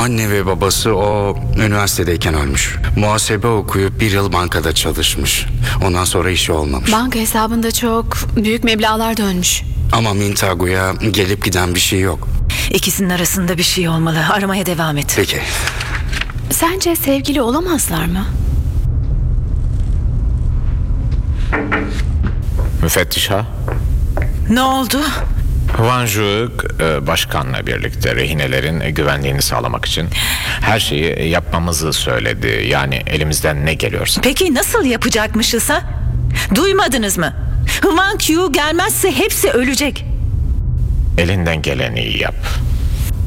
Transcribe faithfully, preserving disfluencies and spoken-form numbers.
Anne ve babası o üniversitedeyken ölmüş. Muhasebe okuyup bir yıl bankada çalışmış. Ondan sonra işi olmamış. Banka hesabında çok büyük meblağlar dönmüş. Ama Mintagu'ya gelip giden bir şey yok. İkisinin arasında bir şey olmalı. Aramaya devam et. Peki. Sence sevgili olamazlar mı? Müfettiş ha? Ne oldu? Van Juik e, başkanla birlikte rehinelerin güvenliğini sağlamak için her şeyi yapmamızı söyledi. Yani elimizden ne geliyorsa. Peki nasıl yapacakmışız ha? Duymadınız mı? Hwang Yu gelmezse hepsi ölecek. Elinden geleni yap.